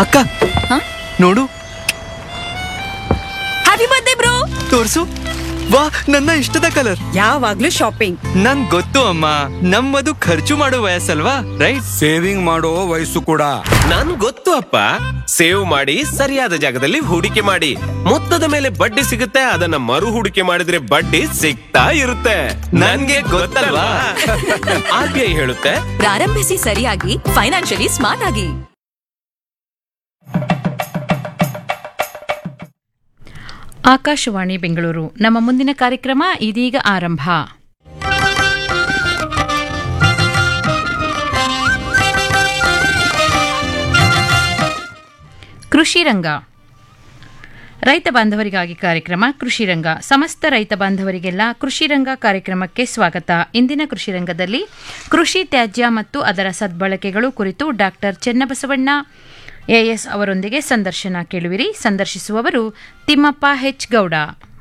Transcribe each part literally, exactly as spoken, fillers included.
ಅಕ್ಕ ನೋಡು. Happy birthday bro. ತೋರ್ಸು. ವಾ, ನನ್ನ ಇಷ್ಟದ ಕಲರ್. ಯಾವಾಗ್ಲೂ ಶಾಪಿಂಗ್. ನನ್ ಗೊತ್ತು ಅಮ್ಮ, ನಮ್ಮದು ಖರ್ಚು ಮಾಡೋ ವಯಸ್ಸಲ್ವಾ, ರೈಟ್? ಸೇವಿಂಗ್ ಮಾಡೋ ವಯಸ್ಸು ಕೂಡ. ನನ್ ಗೊತ್ತು ಅಪ್ಪ. ಸೇವ್ ಮಾಡಿ ಸರಿಯಾದ ಜಾಗದಲ್ಲಿ ಹೂಡಿಕೆ ಮಾಡಿ. ಮೊತ್ತದ ಮೇಲೆ ಬಡ್ಡಿ ಸಿಗುತ್ತೆ, ಅದನ್ನ ಮರು ಹೂಡಿಕೆ ಮಾಡಿದ್ರೆ ಬಡ್ಡಿ ಸಿಗ್ತಾ ಇರುತ್ತೆ. ನನ್ಗೆ ಗೊತ್ತಲ್ವಾ? ಆರ್ ಬಿ ಐ ಹೇಳುತ್ತೆ, ಪ್ರಾರಂಭಿಸಿ ಸರಿಯಾಗಿ, ಫೈನಾನ್ಷಿಯಲಿ ಸ್ಮಾರ್ಟ್ ಆಗಿ. ಆಕಾಶವಾಣಿ ಬೆಂಗಳೂರು. ನಮ್ಮ ಮುಂದಿನ ಕಾರ್ಯಕ್ರಮ ಇದೀಗ ಆರಂಭ. ಕೃಷಿ ರಂಗ. ರೈತ ಬಾಂಧವರಿಗಾಗಿ ಕಾರ್ಯಕ್ರಮ ಕೃಷಿ ರಂಗ. ಸಮಸ್ತ ರೈತ ಬಾಂಧವರಿಗೆಲ್ಲ ಕೃಷಿ ರಂಗ ಕಾರ್ಯಕ್ರಮಕ್ಕೆ ಸ್ವಾಗತ. ಇಂದಿನ ಕೃಷಿ ರಂಗದಲ್ಲಿ ಕೃಷಿ ತ್ಯಾಜ್ಯ ಮತ್ತು ಅದರ ಸದ್ಬಳಕೆಗಳು ಕುರಿತು ಡಾಕ್ಟರ್ ಚೆನ್ನಬಸವಣ್ಣ ಎಎಸ್ ಅವರೊಂದಿಗೆ ಸಂದರ್ಶನ ಕೇಳುವಿರಿ. ಸಂದರ್ಶಿಸುವವರು ತಿಮ್ಮಪ್ಪ ಹೆಚ್ ಗೌಡ.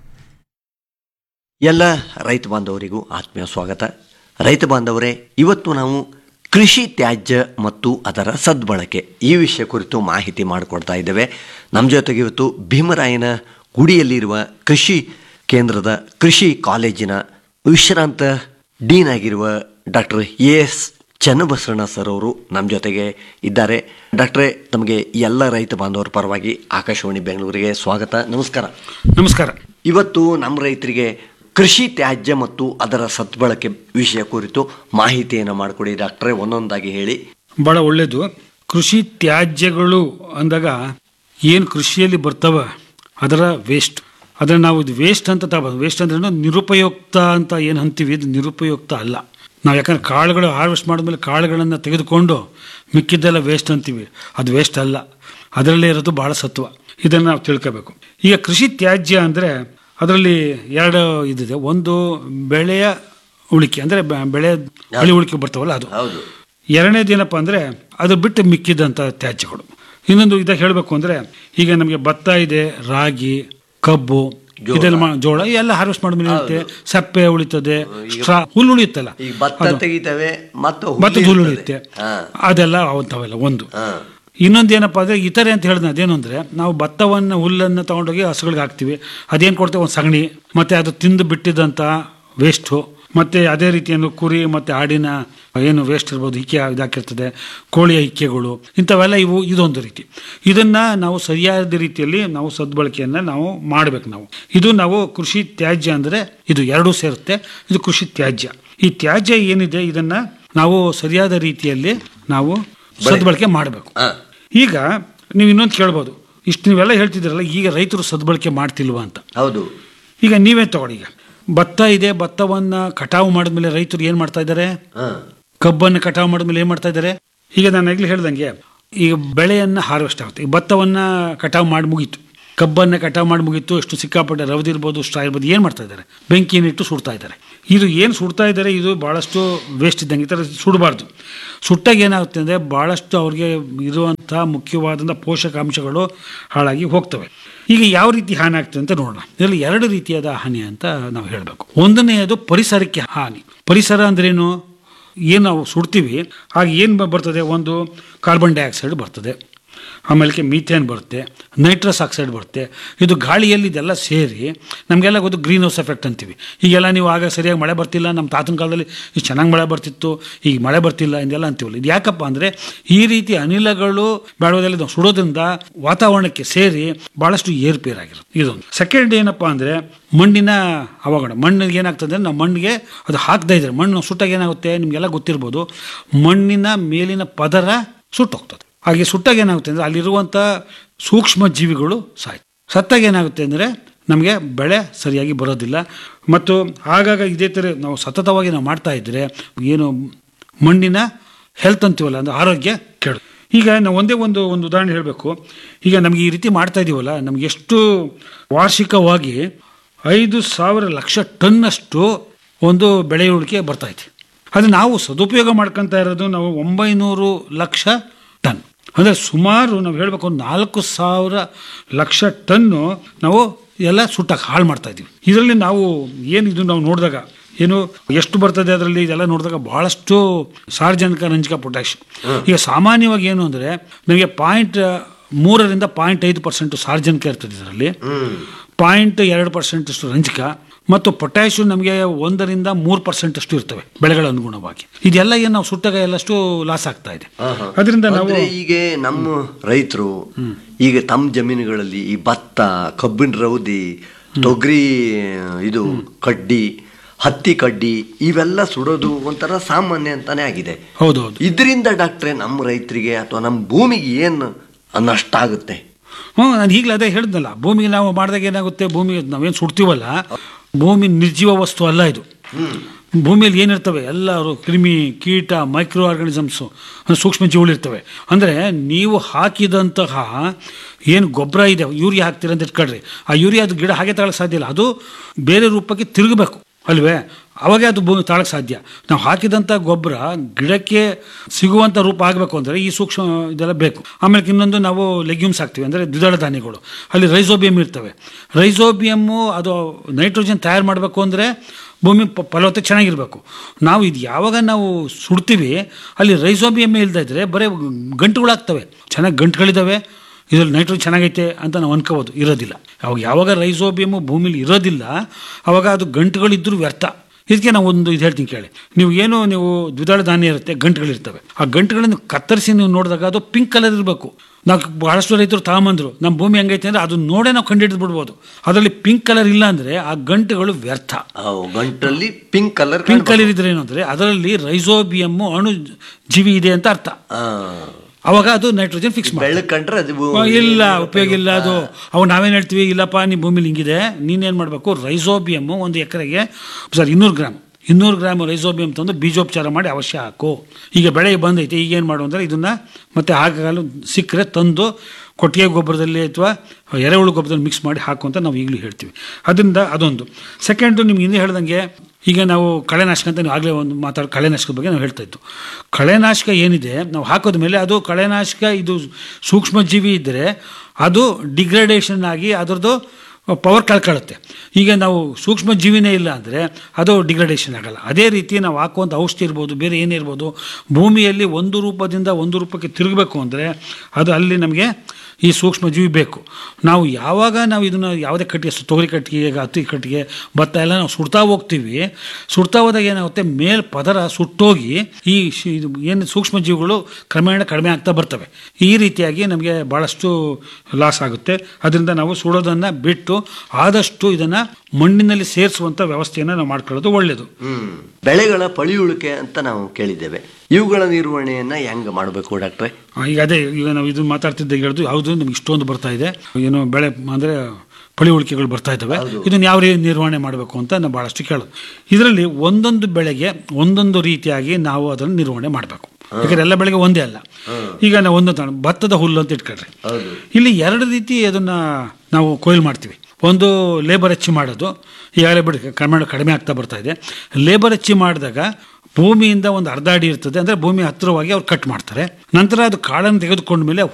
ಎಲ್ಲ ರೈತ ಬಾಂಧವರಿಗೂ ಆತ್ಮೀಯ ಸ್ವಾಗತ. ರೈತ ಬಾಂಧವರೇ, ಇವತ್ತು ನಾವು ಕೃಷಿ ತ್ಯಾಜ್ಯ ಮತ್ತು ಅದರ ಸದ್ಬಳಕೆ ಈ ವಿಷಯ ಕುರಿತು ಮಾಹಿತಿ ಮಾಡಿಕೊಡ್ತಾ ಇದ್ದೇವೆ. ನಮ್ಮ ಜೊತೆಗೆ ಇವತ್ತು ಭೀಮರಾಯನ ಗುಡಿಯಲ್ಲಿರುವ ಕೃಷಿ ಕೇಂದ್ರದ ಕೃಷಿ ಕಾಲೇಜಿನ ವಿಶ್ರಾಂತ ಡೀನ್ ಆಗಿರುವ doctor A S Channabasavanna sir ಅವರು ನಮ್ಮ ಜೊತೆಗೆ ಇದ್ದಾರೆ. ಡಾಕ್ಟ್ರೇ, ತಮಗೆ ಎಲ್ಲ ರೈತ ಬಾಂಧವರ ಪರವಾಗಿ ಆಕಾಶವಾಣಿ ಬೆಂಗಳೂರಿಗೆ ಸ್ವಾಗತ. ನಮಸ್ಕಾರ. ನಮಸ್ಕಾರ. ಇವತ್ತು ನಮ್ಮ ರೈತರಿಗೆ ಕೃಷಿ ತ್ಯಾಜ್ಯ ಮತ್ತು ಅದರ ಸದ್ಬಳಕೆ ವಿಷಯ ಕುರಿತು ಮಾಹಿತಿಯನ್ನು ಮಾಡಿಕೊಡಿ ಡಾಕ್ಟ್ರೇ, ಒಂದೊಂದಾಗಿ ಹೇಳಿ. ಭಾಳ ಒಳ್ಳೆಯದು. ಕೃಷಿ ತ್ಯಾಜ್ಯಗಳು ಅಂದಾಗ ಏನು ಕೃಷಿಯಲ್ಲಿ ಬರ್ತವ ಅದರ ವೇಸ್ಟ್, ಅದನ್ನು ನಾವು ಇದು ವೇಸ್ಟ್ ಅಂತ ತಗೋದು. ವೇಸ್ಟ್ ಅಂದ್ರೆ ನಿರುಪಯುಕ್ತ ಅಂತ ಏನು ಅಂತೀವಿ, ಇದು ನಿರುಪಯುಕ್ತ ಅಲ್ಲ. ನಾವು ಯಾಕಂದ್ರೆ ಕಾಳುಗಳು ಹಾರ್ವೆಸ್ಟ್ ಮಾಡಿದ್ಮೇಲೆ ಕಾಳುಗಳನ್ನು ತೆಗೆದುಕೊಂಡು ಮಿಕ್ಕಿದ್ದೆಲ್ಲ ವೇಸ್ಟ್ ಅಂತೀವಿ, ಅದು ವೇಸ್ಟ್ ಅಲ್ಲ, ಅದರಲ್ಲೇ ಇರೋದು ಭಾಳ ಸತ್ವ. ಇದನ್ನು ನಾವು ತಿಳ್ಕೋಬೇಕು. ಈಗ ಕೃಷಿ ತ್ಯಾಜ್ಯ ಅಂದರೆ ಅದರಲ್ಲಿ ಎರಡು ಇದಿದೆ. ಒಂದು ಬೆಳೆಯ ಉಳಿಕೆ, ಅಂದರೆ ಬೆಳೆ ಬೆಳೆ ಉಳಿಕೆ ಬರ್ತಾವಲ್ಲ ಅದು. ಎರಡನೇದು ಏನಪ್ಪ ಅಂದರೆ ಅದು ಬಿಟ್ಟು ಮಿಕ್ಕಿದಂಥ ತ್ಯಾಜ್ಯಗಳು. ಇನ್ನೊಂದು ಇದಾಗ ಹೇಳಬೇಕು ಅಂದರೆ, ಈಗ ನಮಗೆ ಭತ್ತ ಇದೆ, ರಾಗಿ, ಕಬ್ಬು, ಇದೆಲ್ಲ ಜೋಳ ಎಲ್ಲ ಹಾರ್ವೆಸ್ಟ್ ಮಾಡಿದ್ಮೇಲೆ ಇರುತ್ತೆ, ಸಪ್ಪೆ ಉಳಿತದೆ, ಸ್ಟ್ರಾ ಹುಲ್ಲು ಉಳಿಯುತ್ತಲ್ಲ, ಮತ್ತೆ ಹುಲ್ಲು ಉಳಿಯುತ್ತೆ, ಅದೆಲ್ಲ ಅವಂತವೆಲ್ಲ ಒಂದು. ಇನ್ನೊಂದು ಏನಪ್ಪ ಅಂದರೆ ಇತರೆ ಅಂತ ಹೇಳಿದ ಅದೇನು ಅಂದರೆ, ನಾವು ಭತ್ತವನ್ನು ಹುಲ್ಲನ್ನು ತೊಗೊಂಡೋಗಿ ಹಸುಗಳಿಗೆ ಹಾಕ್ತೀವಿ, ಅದೇನು ಕೊಡ್ತೇವೆ, ಒಂದು ಸಗಣಿ, ಮತ್ತು ಅದು ತಿಂದು ಬಿಟ್ಟಿದ್ದಂಥ ವೇಸ್ಟು, ಮತ್ತು ಅದೇ ರೀತಿಯನ್ನು ಕುರಿ ಮತ್ತು ಆಡಿನ ಏನು ವೇಸ್ಟ್ ಇರ್ಬೋದು, ಇಕ್ಕೆ ಇದಾಕಿರ್ತದೆ, ಕೋಳಿಯ ಇಕ್ಕೆಗಳು, ಇಂಥವೆಲ್ಲ ಇವು ಇದೊಂದು ರೀತಿ. ಇದನ್ನು ನಾವು ಸರಿಯಾದ ರೀತಿಯಲ್ಲಿ ನಾವು ಸದ್ಬಳಕೆಯನ್ನು ನಾವು ಮಾಡಬೇಕು. ನಾವು ಇದು ನಾವು ಕೃಷಿ ತ್ಯಾಜ್ಯ ಅಂದರೆ ಇದು ಎರಡೂ ಸೇರುತ್ತೆ. ಇದು ಕೃಷಿ ತ್ಯಾಜ್ಯ. ಈ ತ್ಯಾಜ್ಯ ಏನಿದೆ ಇದನ್ನು ನಾವು ಸರಿಯಾದ ರೀತಿಯಲ್ಲಿ ನಾವು ಸದ್ಬಳಕೆ ಮಾಡಬೇಕು. ಈಗ ನೀವು ಇನ್ನೊಂದು ಕೇಳ್ಬೋದು, ಇಷ್ಟು ನೀವೆಲ್ಲ ಹೇಳ್ತಿದ್ದೀರಲ್ಲ, ಈಗ ರೈತರು ಸದ್ಬಳಕೆ ಮಾಡ್ತಿಲ್ವಾ ಅಂತ. ಹೌದು. ಈಗ ನೀವೇ ತಗೊಳ್ಳಿ, ಈಗ ಭತ್ತ ಇದೆ, ಭತ್ತವನ್ನು ಕಟಾವು ಮಾಡಿದ್ಮೇಲೆ ರೈತರು ಏನು ಮಾಡ್ತಾ ಇದ್ದಾರೆ, ಕಬ್ಬನ್ನು ಕಟಾವು ಮಾಡಿದ್ಮೇಲೆ ಏನು ಮಾಡ್ತಾ ಇದ್ದಾರೆ. ಈಗ ನಾನು ಈಗಲೇ ಹೇಳ್ದಂಗೆ ಈಗ ಬೆಳೆಯನ್ನು ಹಾರ್ವೆಸ್ಟ್ ಆಗುತ್ತೆ. ಈಗ ಭತ್ತವನ್ನು ಕಟಾವು ಮಾಡಿ ಮುಗೀತು, ಕಬ್ಬನ್ನು ಕಟಾವು ಮಾಡಿ ಮುಗೀತು, ಎಷ್ಟು ಸಿಕ್ಕಾಪಟ್ಟೆ ರವದಿ ಇರ್ಬೋದು, ಸ್ಟ್ರಾ ಇರ್ಬೋದು, ಏನು ಮಾಡ್ತಾ ಇದ್ದಾರೆ, ಬೆಂಕಿಯನ್ನಿಟ್ಟು ಸುಡ್ತಾ ಇದ್ದಾರೆ. ಇದು ಏನು ಸುಡ್ತಾ ಇದ್ದಾರೆ, ಇದು ಭಾಳಷ್ಟು ವೇಸ್ಟ್ ಇದ್ದಂಗೆ. ಈ ಥರ ಸುಡಬಾರ್ದು. ಸುಟ್ಟಾಗ ಏನಾಗುತ್ತೆ ಅಂದರೆ ಭಾಳಷ್ಟು ಅವ್ರಿಗೆ ಇರುವಂಥ ಮುಖ್ಯವಾದಂಥ ಪೋಷಕಾಂಶಗಳು ಹಾಳಾಗಿ ಹೋಗ್ತವೆ. ಈಗ ಯಾವ ರೀತಿ ಹಾನಿ ಆಗ್ತದೆ ಅಂತ ನೋಡೋಣ. ಇದರಲ್ಲಿ ಎರಡು ರೀತಿಯಾದ ಹಾನಿ ಅಂತ ನಾವು ಹೇಳಬೇಕು. ಒಂದನೆಯದು ಪರಿಸರಕ್ಕೆ ಹಾನಿ. ಪರಿಸರ ಅಂದ್ರೇನು, ಏನು ನಾವು ಸುಡ್ತೀವಿ ಆಗ ಏನು ಬರ್ತದೆ, ಒಂದು ಕಾರ್ಬನ್ ಡೈಆಕ್ಸೈಡ್ ಬರ್ತದೆ, ಆಮೇಲೆ ಮೀಥೇನ್ ಬರುತ್ತೆ, ನೈಟ್ರಸ್ ಆಕ್ಸೈಡ್ ಬರುತ್ತೆ. ಇದು ಗಾಳಿಯಲ್ಲಿ ಇದೆಲ್ಲ ಸೇರಿ ನಮಗೆಲ್ಲ ಗೊತ್ತು ಗ್ರೀನ್ ಹೌಸ್ ಎಫೆಕ್ಟ್ ಅಂತೀವಿ. ಈಗೆಲ್ಲ ನೀವು ಆಗ ಸರಿಯಾಗಿ ಮಳೆ ಬರ್ತಿಲ್ಲ, ನಮ್ಮ ತಾತನ ಕಾಲದಲ್ಲಿ ಇಷ್ಟು ಚೆನ್ನಾಗಿ ಮಳೆ ಬರ್ತಿತ್ತು, ಈಗ ಮಳೆ ಬರ್ತಿಲ್ಲ ಇದೆಲ್ಲ ಅಂತೀವಲ್ಲ. ಇದು ಯಾಕಪ್ಪ ಅಂದರೆ ಈ ರೀತಿ ಅನಿಲಗಳು ಬೇಡವಾದಲ್ಲಿ ನಾವು ಸುಡೋದ್ರಿಂದ ವಾತಾವರಣಕ್ಕೆ ಸೇರಿ ಭಾಳಷ್ಟು ಏರ್ಪೇರಾಗಿರುತ್ತೆ. ಇದೊಂದು. ಸೆಕೆಂಡ್ ಏನಪ್ಪ ಅಂದರೆ ಮಣ್ಣಿನ ಅವಘಡ. ಮಣ್ಣಿಗೆ ಏನಾಗ್ತದೆ, ನಾವು ಮಣ್ಣಿಗೆ ಅದು ಹಾಕ್ತಾ ಇದ್ದಾರೆ, ಮಣ್ಣು ಸುಟ್ಟಾಗ ಏನಾಗುತ್ತೆ ನಿಮಗೆಲ್ಲ ಗೊತ್ತಿರ್ಬೋದು, ಮಣ್ಣಿನ ಮೇಲಿನ ಪದರ ಸುಟ್ಟೋಗ್ತದೆ. ಹಾಗೆ ಸುಟ್ಟಾಗ ಏನಾಗುತ್ತೆ ಅಂದರೆ ಅಲ್ಲಿರುವಂಥ ಸೂಕ್ಷ್ಮ ಜೀವಿಗಳು ಸಾಯ್ತು. ಸತ್ತಾಗ ಏನಾಗುತ್ತೆ ಅಂದರೆ ನಮಗೆ ಬೆಳೆ ಸರಿಯಾಗಿ ಬರೋದಿಲ್ಲ. ಮತ್ತು ಆಗಾಗ ಇದೇ ಥರ ನಾವು ಸತತವಾಗಿ ನಾವು ಮಾಡ್ತಾ ಇದ್ದರೆ ಏನು ಮಣ್ಣಿನ ಹೆಲ್ತ್ ಅಂತೀವಲ್ಲ, ಅಂದರೆ ಆರೋಗ್ಯ ಕೆಡು. ಈಗ ನಾವು ಒಂದೇ ಒಂದು ಒಂದು ಉದಾಹರಣೆ ಹೇಳಬೇಕು. ಈಗ ನಮಗೆ ಈ ರೀತಿ ಮಾಡ್ತಾ ಇದ್ದೀವಲ್ಲ, ನಮಗೆ ಎಷ್ಟು ವಾರ್ಷಿಕವಾಗಿ ಐದು ಸಾವಿರ ಲಕ್ಷ ಟನ್ನಷ್ಟು ಒಂದು ಬೆಳೆಯುಳಿಕೆ ಬರ್ತಾಯಿದೆ. ಅದು ನಾವು ಸದುಪಯೋಗ ಮಾಡ್ಕೊತಾ ಇರೋದು ನಾವು ಒಂಬೈನೂರು ಲಕ್ಷ ಟನ್, ಅಂದರೆ ಸುಮಾರು ನಾವು ಹೇಳಬೇಕು ನಾಲ್ಕು ಸಾವಿರ ಲಕ್ಷ ಟನ್ನು ನಾವು ಎಲ್ಲ ಸುಟ್ಟಾಗಿ ಹಾಳು ಮಾಡ್ತಾ ಇದ್ದೀವಿ. ಇದರಲ್ಲಿ ನಾವು ಏನಿದು ನಾವು ನೋಡಿದಾಗ ಏನು ಎಷ್ಟು ಬರ್ತದೆ ಅದರಲ್ಲಿ ಇದೆಲ್ಲ ನೋಡಿದಾಗ ಬಹಳಷ್ಟು ಸಾರ್ವಜನಿಕ ರಂಜಕ ಪೊಟ್ಯಾಷ್. ಈಗ ಸಾಮಾನ್ಯವಾಗಿ ಏನು ಅಂದರೆ ನಮಗೆ ಪಾಯಿಂಟ್ ಮೂರರಿಂದ ಪಾಯಿಂಟ್ ಐದು ಪರ್ಸೆಂಟ್ ಸಾರ್ವಜನಿಕ ಇರ್ತದೆ ಇದರಲ್ಲಿ, ಪಾಯಿಂಟ್ ಎರಡು ಪರ್ಸೆಂಟ್ ಅಷ್ಟು ರಂಜಕ ಮತ್ತು ಪೊಟ್ಯಾಷಿಯಂ ನಮಗೆ ಒಂದರಿಂದ ಮೂರು ಪರ್ಸೆಂಟ್ ಅಷ್ಟು ಇರ್ತವೆ ಬೆಳೆಗಳ ಅನುಗುಣವಾಗಿ. ಇದೆಲ್ಲ ಏನು ನಾವು ಸುಟ್ಟಾಗ ಎಲ್ಲಷ್ಟು ಲಾಸ್ ಆಗ್ತಾ ಇದೆ. ಅದರಿಂದ ನಾವು ಅಂದ್ರೆ ಈಗ ನಮ್ಮ ರೈತರು ಈಗ ತಮ್ಮ ಜಮೀನುಗಳಲ್ಲಿ ಈ ಭತ್ತ, ಕಬ್ಬಿನ ರೌದಿ, ತೊಗರಿ, ಇದು ಕಡ್ಡಿ, ಹತ್ತಿ ಕಡ್ಡಿ ಇವೆಲ್ಲ ಸುಡೋದು ಒಂಥರ ಸಾಮಾನ್ಯ ಅಂತಾನೆ ಆಗಿದೆ. ಹೌದೌದು. ಇದರಿಂದ ಡಾಕ್ಟ್ರೆ ನಮ್ಮ ರೈತರಿಗೆ ಅಥವಾ ನಮ್ಮ ಭೂಮಿಗೆ ಏನು ನಷ್ಟ ಆಗುತ್ತೆ? ಹ್ಞೂ ನಾನು ಈಗಲೇ ಅದೇ ಹೇಳಿದ್ನಲ್ಲ, ಭೂಮಿಗೆ ನಾವು ಮಾಡಿದಾಗ ಏನಾಗುತ್ತೆ, ಭೂಮಿಗೆ ನಾವೇನು ಸುಡ್ತೀವಲ್ಲ, ಭೂಮಿ ನಿರ್ಜೀವ ವಸ್ತು ಅಲ್ಲ ಇದು. ಭೂಮಿಯಲ್ಲಿ ಏನಿರ್ತವೆ ಎಲ್ಲರೂ ಕ್ರಿಮಿ, ಕೀಟ, ಮೈಕ್ರೋ ಆರ್ಗಾನಿಸಮ್ಸು, ಸೂಕ್ಷ್ಮ ಜೀವಿಗಳಿರ್ತವೆ. ಅಂದರೆ ನೀವು ಹಾಕಿದಂತಹ ಏನು ಗೊಬ್ಬರ ಇದೆ, ಯೂರಿಯಾ ಹಾಕ್ತೀರ ಅಂತ ಇಟ್ಕೊಳ್ರಿ, ಆ ಯೂರಿಯಾ ಅದು ಗಿಡ ಹಾಗೆ ತಗೊಳ್ಳೋಕೆ ಸಾಧ್ಯ ಇಲ್ಲ, ಅದು ಬೇರೆ ರೂಪಕ್ಕೆ ತಿರುಗಬೇಕು ಅಲ್ವೇ, ಅವಾಗೇ ಅದು ಭೂಮಿ ತಾಳಕ್ಕೆ ಸಾಧ್ಯ. ನಾವು ಹಾಕಿದಂಥ ಗೊಬ್ಬರ ಗಿಡಕ್ಕೆ ಸಿಗುವಂಥ ರೂಪ ಆಗಬೇಕು ಅಂದರೆ ಈ ಸೂಕ್ಷ್ಮ ಇದೆಲ್ಲ ಬೇಕು. ಆಮೇಲೆ ಇನ್ನೊಂದು ನಾವು ಲೆಗ್ಯೂಮ್ಸ್ ಹಾಕ್ತೀವಿ, ಅಂದರೆ ದ್ವಿದಳ ಧಾನ್ಯಗಳು, ಅಲ್ಲಿ ರೈಸೋಬಿಯಮ್ ಇರ್ತವೆ. ರೈಸೋಬಿಯಮ್ಮು ಅದು ನೈಟ್ರೋಜನ್ ತಯಾರು ಮಾಡಬೇಕು ಅಂದರೆ ಭೂಮಿ ಫಲವತ್ತತೆ ಚೆನ್ನಾಗಿರಬೇಕು. ನಾವು ಇದು ಯಾವಾಗ ನಾವು ಸುಡ್ತೀವಿ ಅಲ್ಲಿ ರೈಸೋಬಿಯಮ್ ಇಲ್ಲದೇ ಇದ್ದರೆ ಬರೀ ಗಂಟುಗಳಾಗ್ತವೆ, ಚೆನ್ನಾಗಿ ಗಂಟುಗಳಿದ್ದಾವೆ, ಇದರಲ್ಲಿ ನೈಟ್ರೋಜನ್ ಚೆನ್ನಾಗೈತೆ ಅಂತ ನಾವು ಅನ್ಕೋಬೋದು, ಇರೋದಿಲ್ಲ. ಅವಾಗ ಯಾವಾಗ ರೈಸೋಬಿಯಮ್ ಭೂಮಿಲಿ ಇರೋದಿಲ್ಲ ಅವಾಗ ಅದು ಗಂಟುಗಳಿದ್ದರೂ ವ್ಯರ್ಥ. ಇದಕ್ಕೆ ನಾವು ಒಂದು ಇದು ಹೇಳ್ತೀನಿ ಕೇಳಿ. ನೀವು ಏನು ನೀವು ದ್ವಿದಳ ಧಾನ್ಯ ಇರುತ್ತೆ, ಗಂಟುಗಳಿರ್ತವೆ, ಆ ಗಂಟುಗಳನ್ನು ಕತ್ತರಿಸಿ ನೀವು ನೋಡಿದಾಗ ಅದು ಪಿಂಕ್ ಕಲರ್ ಇರಬೇಕು. ನಾವು ಬಹಳಷ್ಟು ರೈತರು ತಗೊಂಬಂದ್ರು ನಮ್ಮ ಭೂಮಿ ಹೆಂಗೈತೆ ಅಂದರೆ ಅದು ನೋಡೇ ನಾವು ಕಂಡು ಹಿಡಿದು ಬಿಡ್ಬೋದು. ಅದರಲ್ಲಿ ಪಿಂಕ್ ಕಲರ್ ಇಲ್ಲ ಅಂದರೆ ಆ ಗಂಟುಗಳು ವ್ಯರ್ಥ. ಗಂಟಲ್ಲಿ ಪಿಂಕ್ ಕಲರ್ ಪಿಂಕ್ ಕಲರ್ ಇದ್ರೆ ಏನು ಅಂದರೆ ಅದರಲ್ಲಿ ರೈಸೋಬಿಯಮ್ ಅಣು ಜೀವಿ ಇದೆ ಅಂತ ಅರ್ಥ. ಅವಾಗ ಅದು ನೈಟ್ರೋಜನ್ ಫಿಕ್ಸ್ ಬೆಳಕಂಡ್ರೆ ಅದು ಇಲ್ಲ, ಉಪಯೋಗ ಇಲ್ಲ. ಅದು ಅವಾಗ ನಾವೇನು ಹೇಳ್ತೀವಿ, ಇಲ್ಲಪ್ಪ ನಿಮ್ಮ ಭೂಮಿಲಿ ಹಿಂಗಿದೆ, ನೀನೇನು ಮಾಡಬೇಕು, ರೈಸೋಬಿಯಮ್ ಒಂದು ಎಕರೆಗೆ ಸರ್ ಇನ್ನೂರು ಗ್ರಾಮ್ ಇನ್ನೂರು ಗ್ರಾಮ್ ರೈಸೋಬಿಯಮ್ ತಂದು ಬೀಜೋಪಚಾರ ಮಾಡಿ ಅವಶ್ಯ ಹಾಕು. ಈಗ ಬೆಳೆ ಬಂದೈತೆ, ಈಗೇನು ಮಾಡು ಅಂದರೆ ಇದನ್ನು ಮತ್ತೆ ಹಾಕಲು ಸಿಕ್ಕರೆ ತಂದು ಕೊಟ್ಟಿಗೆ ಗೊಬ್ಬರದಲ್ಲಿ ಅಥವಾ ಎರೆಹುಳು ಗೊಬ್ಬರದಲ್ಲಿ ಮಿಕ್ಸ್ ಮಾಡಿ ಹಾಕು ಅಂತ ನಾವು ಈಗಲೂ ಹೇಳ್ತೀವಿ. ಅದರಿಂದ ಅದೊಂದು. ಸೆಕೆಂಡು ನಿಮ್ಗೆ ಹಿಂದೆ ಹೇಳ್ದಂಗೆ ಈಗ ನಾವು ಕಳೆನಾಶಕ ಅಂತ ನೀವು ಆಗಲೇ ಒಂದು ಮಾತಾಡೋ ಕಳೆನಾಶಕದ ಬಗ್ಗೆ ನಾವು ಹೇಳ್ತಾ ಇತ್ತು. ಕಳೆನಾಶಕ ಏನಿದೆ ನಾವು ಹಾಕೋದ ಮೇಲೆ ಅದು ಕಳೆನಾಶಕ ಇದು ಸೂಕ್ಷ್ಮ ಜೀವಿ ಇದ್ದರೆ ಅದು ಡಿಗ್ರೇಡೇಷನ್ ಆಗಿ ಅದರದ್ದು ಪವರ್ ಕಳ್ಕೊಳ್ಳುತ್ತೆ. ಈಗ ನಾವು ಸೂಕ್ಷ್ಮ ಜೀವಿನೇ ಇಲ್ಲ ಅಂದರೆ ಅದು ಡಿಗ್ರೇಡೇಷನ್ ಆಗಲ್ಲ. ಅದೇ ರೀತಿ ನಾವು ಹಾಕುವಂಥ ಔಷಧಿ ಇರ್ಬೋದು, ಬೇರೆ ಏನೇ ಇರ್ಬೋದು, ಭೂಮಿಯಲ್ಲಿ ಒಂದು ರೂಪದಿಂದ ಒಂದು ರೂಪಕ್ಕೆ ತಿರುಗಬೇಕು ಅಂದರೆ ಅದು ಅಲ್ಲಿ ನಮಗೆ ಈ ಸೂಕ್ಷ್ಮ ಜೀವಿ ಬೇಕು. ನಾವು ಯಾವಾಗ ನಾವು ಇದನ್ನು ಯಾವುದೇ ಕಟ್ಟಿಗೆ, ತೊಗರಿ ಕಟ್ಟಿಗೆ, ಹತ್ತಿ ಕಟ್ಟಿಗೆ, ಭತ್ತ ಎಲ್ಲ ನಾವು ಸುಡ್ತಾ ಹೋಗ್ತೀವಿ, ಸುಡ್ತಾ ಹೋದಾಗ ಏನಾಗುತ್ತೆ, ಮೇಲ್ ಪದರ ಸುಟ್ಟೋಗಿ ಈ ಇದು ಏನು ಸೂಕ್ಷ್ಮ ಜೀವಿಗಳು ಕ್ರಮೇಣ ಕಡಿಮೆ ಆಗ್ತಾ ಬರ್ತವೆ. ಈ ರೀತಿಯಾಗಿ ನಮಗೆ ಭಾಳಷ್ಟು ಲಾಸ್ ಆಗುತ್ತೆ. ಅದರಿಂದ ನಾವು ಸುಡೋದನ್ನು ಬಿಟ್ಟು ಆದಷ್ಟು ಇದನ್ನು ಮಣ್ಣಿನಲ್ಲಿ ಸೇರಿಸುವಂಥ ವ್ಯವಸ್ಥೆಯನ್ನು ನಾವು ಮಾಡ್ಕೊಳ್ಳೋದು ಒಳ್ಳೆಯದು. ಬೆಳೆಗಳ ಪಳಿಯುಳಿಕೆ ಅಂತ ನಾವು ಕೇಳಿದ್ದೇವೆ, ಇವುಗಳ ನಿರ್ವಹಣೆಯನ್ನು ಹೆಂಗೆ ಮಾಡಬೇಕು ಡಾಕ್ಟ್ರೆ? ಈಗ ಅದೇ ಈಗ ನಾವು ಇದು ಮಾತಾಡ್ತಿದ್ದ ಹೇಳಿದ್ರು ಯಾವುದು ನಮ್ಗೆ ಇಷ್ಟೊಂದು ಬರ್ತಾ ಇದೆ, ಏನು ಬೆಳೆ ಅಂದರೆ ಪಳಿಯುಳಿಕೆಗಳು ಬರ್ತಾ ಇದ್ದಾವೆ, ಇದನ್ನು ಯಾವ ರೀತಿ ನಿರ್ವಹಣೆ ಮಾಡಬೇಕು ಅಂತ ನಾವು ಭಾಳಷ್ಟು ಕೇಳೋದು. ಇದರಲ್ಲಿ ಒಂದೊಂದು ಬೆಳೆಗೆ ಒಂದೊಂದು ರೀತಿಯಾಗಿ ನಾವು ಅದನ್ನು ನಿರ್ವಹಣೆ ಮಾಡಬೇಕು. ಯಾಕಂದ್ರೆ ಎಲ್ಲ ಬೆಳೆಗೆ ಒಂದೇ ಅಲ್ಲ. ಈಗ ನಾವು ಒಂದು ಭತ್ತದ ಹುಲ್ಲು ಅಂತ ಇಟ್ಕೊಳ್ರಿ, ಇಲ್ಲಿ ಎರಡು ರೀತಿ ಅದನ್ನು ನಾವು ಕೊಯ್ಲು ಮಾಡ್ತೀವಿ. ಒಂದು ಲೇಬರ್ ಹಚ್ಚಿ ಮಾಡೋದು, ಈಗಾಗಲೇ ಬಿಡಿ ಕ್ರಮೇಣ ಕಡಿಮೆ ಆಗ್ತಾ ಬರ್ತಾ ಇದೆ. ಲೇಬರ್ ಹಚ್ಚಿ ಮಾಡಿದಾಗ ಭೂಮಿಯಿಂದ ಒಂದು ಅರ್ಧ ಅಡಿ ಇರ್ತದೆ, ಅಂದರೆ ಭೂಮಿ ಹತ್ತಿರವಾಗಿ ಅವ್ರು ಕಟ್ ಮಾಡ್ತಾರೆ. ನಂತರ ಅದು ಕಾಳನ್ನು ತೆಗೆದುಕೊಂಡ ಮೇಲೆ